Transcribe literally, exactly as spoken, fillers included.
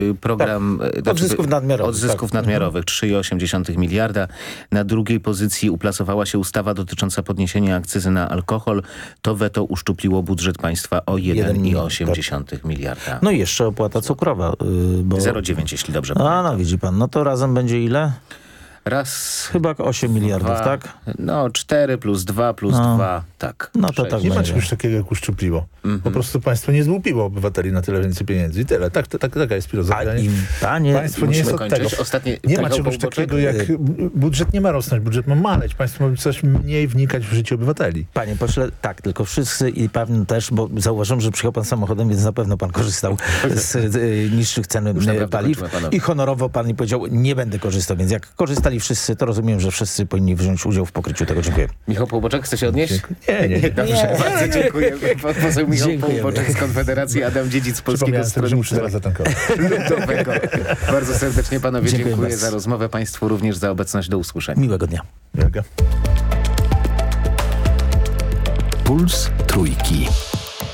program tak, od zysków nadmiarowych. Od zysków tak. nadmiarowych trzy przecinek osiem miliarda. Na drugiej pozycji uplasowała się ustawa dotycząca podniesienia akcyzy na alkohol. To weto uszczupliło budżet państwa o jeden przecinek osiem tak. miliarda. No i jeszcze opłata cukrowa. Yy, bo... zero przecinek dziewięć, jeśli dobrze A, pamiętam. no widzi pan. No to razem będzie ile? Raz... Chyba osiem miliardów, dwa, tak? No, cztery plus dwa plus no. dwa, tak. No to tak Nie ma będzie. czegoś takiego jak uszczupliło. Mm-hmm. Po prostu państwo nie złupiło obywateli na tyle więcej pieniędzy i tyle. Tak, tak, taka jest filozofia. A im panie... Państwo nie jest od tego. Ostatnie, nie tak, ma czegoś takiego jak... Budżet nie ma rosnąć, budżet ma maleć. Państwo ma coś mniej wnikać w życie obywateli. Panie pośle, tak, tylko wszyscy i pan też, bo zauważyłem, że przyjechał pan samochodem, więc na pewno pan korzystał z y, niższych cen y, paliw. I honorowo pan mi powiedział, nie będę korzystał, więc jak korzystali wszyscy, to rozumiem, że wszyscy powinni wziąć udział w pokryciu tego. Dziękuję. Michał Połboczek, chce się odnieść? Nie, nie, nie. Dobrze, nie. bardzo dziękuję. Pan poseł Michał Dziękujemy. Połboczek z Konfederacji, Adam Dziedzic z Polskiego Stronnictwa Ludowego. Bardzo serdecznie panowie dziękuję, dziękuję za rozmowę, państwu również za obecność. Do usłyszenia. Miłego dnia. Miłego. Puls Trójki.